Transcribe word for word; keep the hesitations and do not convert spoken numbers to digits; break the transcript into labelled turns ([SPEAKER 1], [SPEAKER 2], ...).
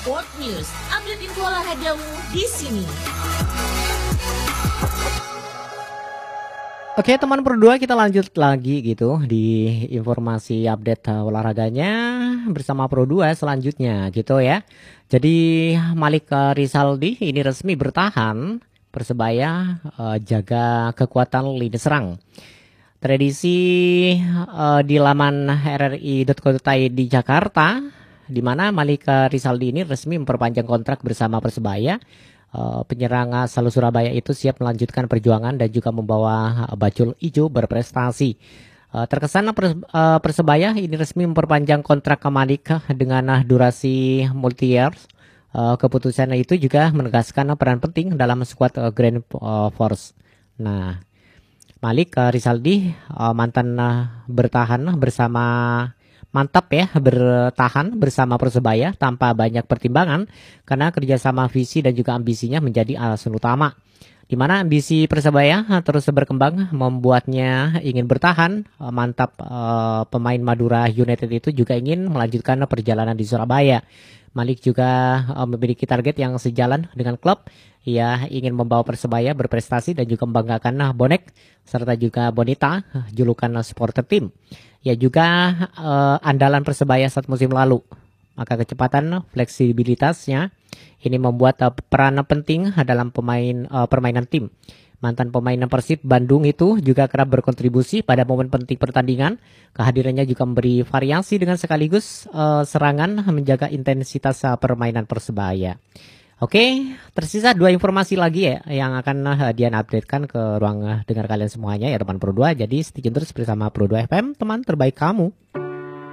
[SPEAKER 1] Sport News, update info olahragamu di sini.
[SPEAKER 2] Oke teman Pro dua, kita lanjut lagi gitu di informasi update uh, olahraganya bersama Pro dua selanjutnya gitu ya. Jadi Malik uh, Rizaldi ini resmi bertahan, Persebaya uh, jaga kekuatan lini serang. Tradisi uh, di laman r r i dot co dot i d di Jakarta, di mana Malik uh, Rizaldi ini resmi memperpanjang kontrak bersama Persebaya. Uh, penyerang asal Surabaya itu siap melanjutkan perjuangan dan juga membawa uh, bajul ijo berprestasi. Uh, terkesan pers uh, Persebaya ini resmi memperpanjang kontrak Malik dengan uh, durasi multi-year. Uh, keputusan itu juga menegaskan peran penting dalam skuad uh, Grand uh, Force. Nah, Malik uh, Rizaldi uh, mantan uh, bertahan bersama Mantap ya, bertahan bersama Persebaya tanpa banyak pertimbangan karena kerjasama visi dan juga ambisinya menjadi alasan utama. Di mana ambisi Persebaya terus berkembang membuatnya ingin bertahan. Mantap, eh, pemain Madura United itu juga ingin melanjutkan perjalanan di Surabaya. Malik juga eh, memiliki target yang sejalan dengan klub. Ia ingin membawa Persebaya berprestasi dan juga membanggakan bonek serta juga Bonita, julukan supporter tim. Ya juga uh, andalan Persebaya saat musim lalu. Maka kecepatan, fleksibilitasnya ini membuat uh, peran penting dalam pemain uh, permainan tim. Mantan pemain Persib Bandung itu juga kerap berkontribusi pada momen penting pertandingan. Kehadirannya juga memberi variasi dengan sekaligus uh, serangan menjaga intensitas uh, permainan Persebaya. Oke, tersisa dua informasi lagi ya yang akan uh, Dian updatekan ke ruang uh, dengar kalian semuanya ya teman Pro dua. Jadi stay tune terus bersama Pro dua F M, teman terbaik kamu.